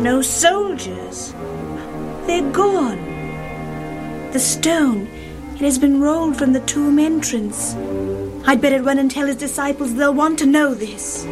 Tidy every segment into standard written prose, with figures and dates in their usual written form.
No soldiers. They're gone. The stone, it has been rolled from the tomb entrance. I'd better run and tell his disciples. They'll want to know this.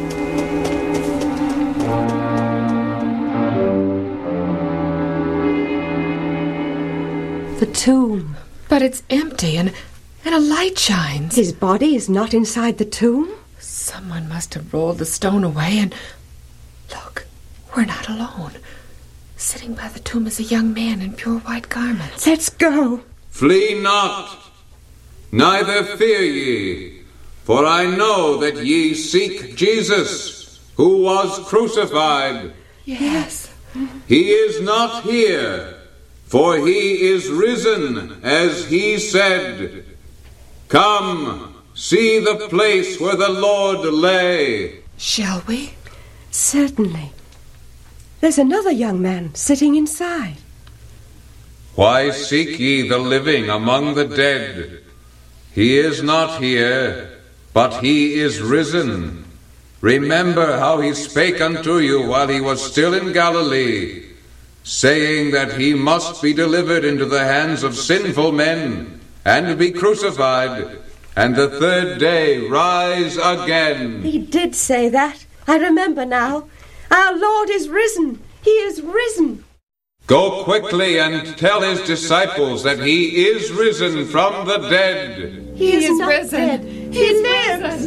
The tomb. But it's empty and a light shines. His body is not inside the tomb? Someone must have rolled the stone away and... Look, we're not alone. Sitting by the tomb is a young man in pure white garments. Let's go. Flee not, neither fear ye, for I know that ye seek Jesus, who was crucified. Yes. He is not here, for he is risen, as he said. Come, see the place where the Lord lay. Shall we? Certainly. There's another young man sitting inside. Why seek ye the living among the dead? He is not here, but he is risen. Remember how he spake unto you while he was still in Galilee, saying that he must be delivered into the hands of sinful men, and be crucified, and the third day rise again. He did say that. I remember now. Our Lord is risen. He is risen. Go quickly and tell his disciples that he is risen from the dead. He is not risen. Dead. He lives.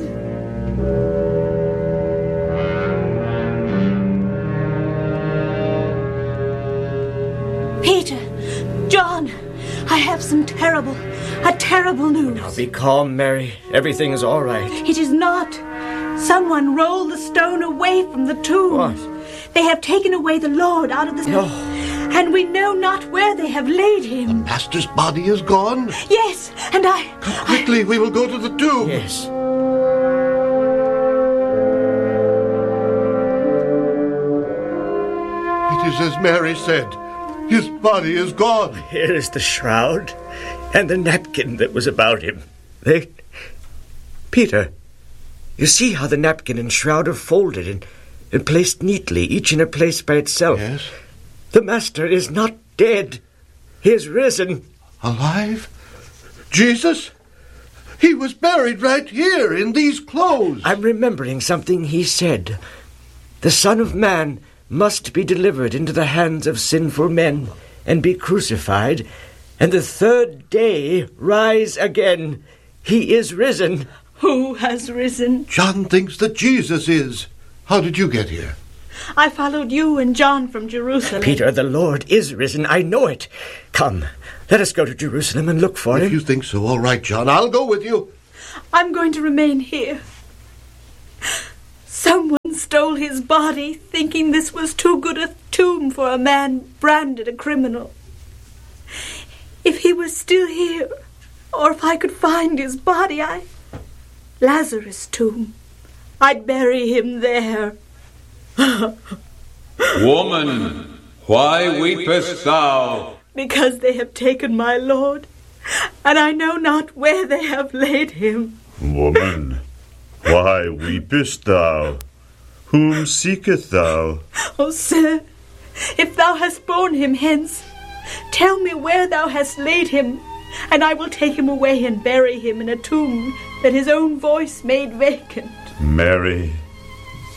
Peter, John, I have some terrible news. Now be calm, Mary. Everything is all right. It is not. Someone rolled the stone away from the tomb. What? They have taken away the Lord out of the stone. No. And we know not where they have laid him. Master's body is gone. Yes, and Come quickly, we will go to the tomb. Yes. It is as Mary said. His body is gone. Here is the shroud and the napkin that was about him. Peter, you see how the napkin and shroud are folded and placed neatly, each in a place by itself. Yes. The Master is not dead. He is risen. Alive? Jesus? He was buried right here in these clothes. I'm remembering something he said. The Son of Man must be delivered into the hands of sinful men and be crucified, and the third day rise again. He is risen. who has risen? John thinks that Jesus is. How did you get here? I followed you and John from Jerusalem. Peter, the Lord is risen. I know it. Come, let us go to Jerusalem and look for him. If you think so, all right, John. I'll go with you. I'm going to remain here. Someone stole his body, thinking this was too good a tomb for a man branded a criminal. If he was still here, or if I could find his body, Lazarus' tomb, I'd bury him there. Woman, why weepest thou? Because they have taken my Lord, and I know not where they have laid him. Woman, why weepest thou? Whom seekest thou? Oh, sir, if thou hast borne him hence, tell me where thou hast laid him, and I will take him away and bury him in a tomb that his own voice made vacant. Mary,